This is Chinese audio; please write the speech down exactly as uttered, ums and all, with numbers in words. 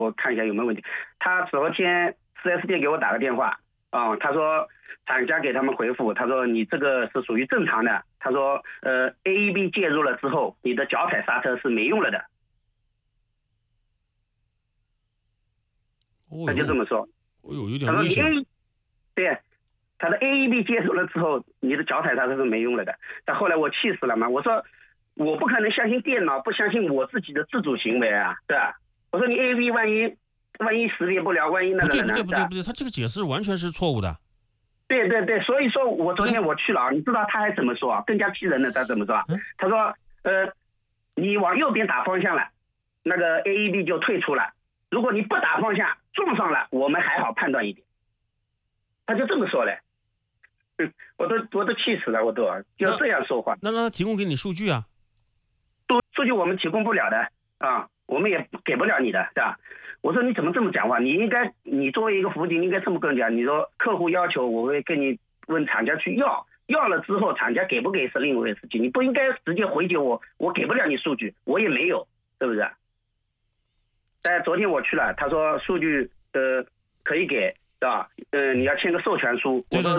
我看一下有没有问题。他昨天 四 S 店给我打个电话，啊、呃，他说厂家给他们回复，他说你这个是属于正常的，他说呃 A E B 介入了之后，你的脚踩刹车是没用了的。 哦、 他就这么说。 哦呦，有点他说你危险。 A， 对，他的 A E B 介入了之后，你的脚踩刹车是没用了的。但后来我气死了嘛，我说我不可能相信电脑，不相信我自己的自主行为啊，对吧？我说你 A E B 万一万一识别不了，万一那不对个呢？ 不对不对不对，他这个解释完全是错误的。 对对对，所以说我昨天我去了啊，你知道他还怎么说啊？更加气人的，他怎么说啊？他说呃，你往右边打方向了，那个 A E B 就退出了。如果你不打方向撞上了，我们还好判断一点。他就这么说嘞，嗯，我都我都气死了，我都要这样说话。 那让他提供给你数据啊？ 数据我们提供不了的啊，我们也给不了你的，对吧？我说你怎么这么讲话？你应该，你作为一个服务经理应该这么跟我讲。你说客户要求，我会跟你问厂家去要，要了之后厂家给不给是另一回事情，你不应该直接回绝我，我给不了你数据，我也没有，是不是？但昨天我去了，他说数据呃可以给，是吧？呃，你要签个授权书。 对对对。